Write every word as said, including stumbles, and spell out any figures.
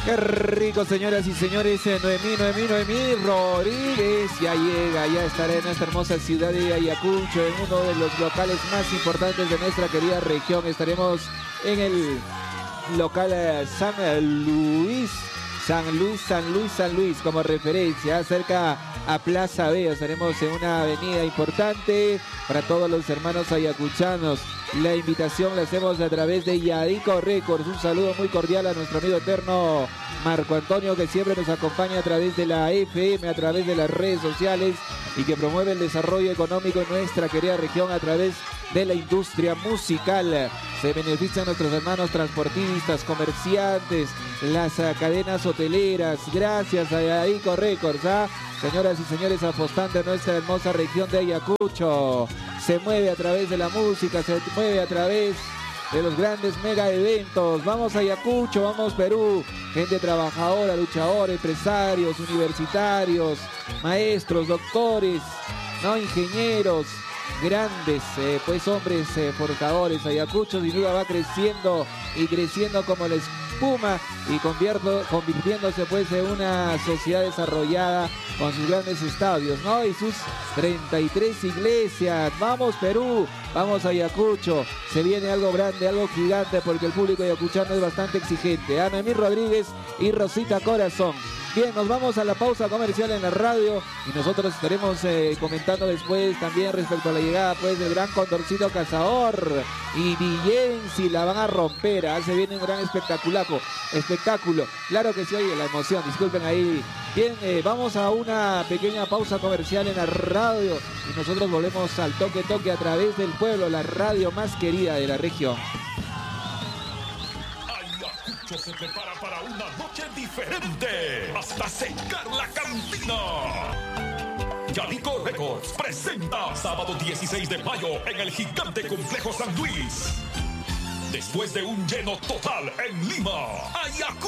Qué rico, señoras y señores. Noemí, Noemí, Noemí Rodríguez ya llega, ya estará en esta hermosa ciudad de Ayacucho, en uno de los locales más importantes de nuestra querida región. Estaremos en el local San Luis, San Luis, San Luis, San Luis, como referencia, cerca a Plaza B. Estaremos en una avenida importante para todos los hermanos ayacuchanos. La invitación la hacemos a través de Yadico Records. Un saludo muy cordial a nuestro amigo eterno Marco Antonio, que siempre nos acompaña a través de la F M, a través de las redes sociales, y que promueve el desarrollo económico en nuestra querida región a través de la industria musical. Se benefician nuestros hermanos transportistas, comerciantes, las uh, cadenas hoteleras. Gracias a Yadico Records, ¿ah? Señoras y señores, apostando en nuestra hermosa región de Ayacucho. Se mueve a través de la música, se mueve a través de los grandes mega eventos. Vamos a Ayacucho, vamos Perú. Gente trabajadora, luchadora, empresarios, universitarios, maestros, doctores, no ingenieros, grandes, eh, pues hombres eh, forjadores. Ayacucho sin duda va creciendo y creciendo como la espuma y convierto, convirtiéndose pues en una sociedad desarrollada con sus grandes estadios, ¿no? Y sus treinta y tres iglesias. Vamos Perú, vamos Ayacucho. Se viene algo grande, algo gigante, porque el público ayacuchano es bastante exigente. Ana Emir Rodríguez y Rosita Corazón. Bien, nos vamos a la pausa comercial en la radio y nosotros estaremos eh, comentando después también respecto a la llegada pues del gran Condorcito Cazador y Villensi. La van a romper, ¿eh? Se viene un gran espectaculaco, espectáculo. Claro que sí, oye, la emoción, disculpen ahí. Bien, eh, vamos a una pequeña pausa comercial en la radio y nosotros volvemos al toque toque a través del pueblo, la radio más querida de la región. Se prepara para una noche diferente hasta secar la cantina. Yadico Records presenta sábado dieciséis de mayo en el gigante complejo San Luis. Después de un lleno total en Lima, Ayacucho